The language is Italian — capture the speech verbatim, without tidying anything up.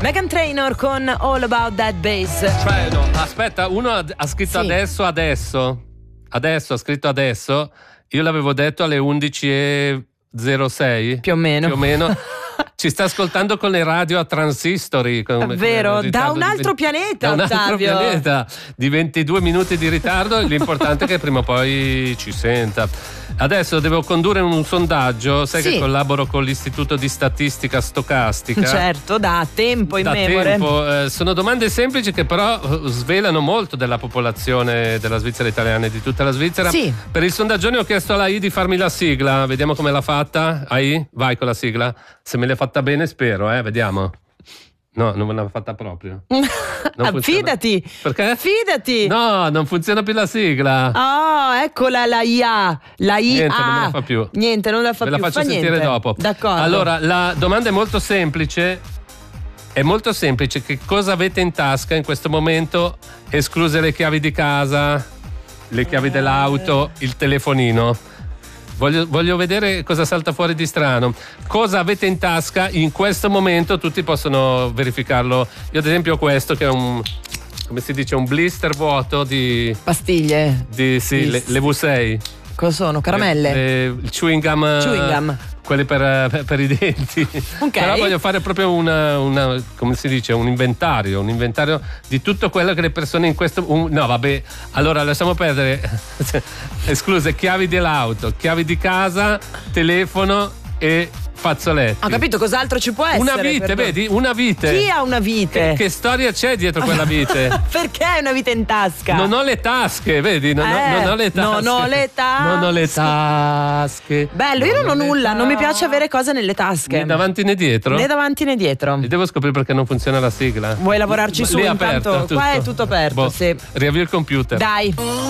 Meghan Trainor con All About That Bass. Cioè, no, aspetta, uno ha, ha scritto Sì. adesso, adesso. Adesso, ha scritto adesso. Io l'avevo detto alle undici e zero sei. Più o meno. Più o meno. Ci sta ascoltando con le radio a transistori. Come, Vero, come da un di altro venti pianeta, da un altro Ottavio. pianeta di ventidue minuti di ritardo. L'importante è che prima o poi ci senta. Adesso devo condurre un sondaggio. Sai Sì. che collaboro con l'Istituto di Statistica Stocastica. Certo, da tempo in Da memore. tempo, eh, sono domande semplici che però eh, svelano molto della popolazione della Svizzera italiana e di tutta la Svizzera. Sì. Per il sondaggio ho chiesto alla I di farmi la sigla, vediamo come l'ha fatta. I, vai con la sigla. Se me l'hai fatta bene spero, eh, vediamo. No, non me l'ha fatta proprio. Non Ah, funziona. fidati. Perché? Fidati. No, non funziona più la sigla. Oh, eccola la I A. La I A. Niente, non me la fa più. Niente, non la fa Ve la più. faccio fa sentire niente. dopo. D'accordo. Allora, la domanda è molto semplice. È molto semplice. Che cosa avete in tasca in questo momento, escluse le chiavi di casa, le chiavi dell'auto, il telefonino? Voglio, voglio vedere cosa salta fuori di strano. Cosa avete in tasca in questo momento? Tutti possono verificarlo. Io ad esempio ho questo che è un, come si dice, un blister vuoto di, Pastiglie. di sì, le, le V sei. Cosa sono? Caramelle? Le- le- il chewing gum. Chewing gum. Quelli per, per, per i denti. Ok. Però voglio fare proprio una, una, come si dice, un inventario, un inventario di tutto quello che le persone in questo. Un, no, vabbè, allora lasciamo perdere. Escluse chiavi dell'auto, chiavi di casa, telefono e fazzoletti. Ho capito, cos'altro ci può essere? Una vite, Perdono. vedi? Una vite. Chi ha una vite? Che, che storia c'è dietro quella vite? Perché hai una vite in tasca? Non ho le tasche, vedi? Non, ho, Eh, non ho le tasche. non ho le tasche. Non ho le tasche. Bello, io non ho le nulla, non mi tasche. piace avere cose nelle tasche. Né davanti né dietro? Né davanti né dietro. E devo scoprire perché non funziona la sigla. Vuoi lavorarci su? Lì è Intanto aperto, qua tutto. è tutto aperto, Boh, sì. riavvio il computer. Dai.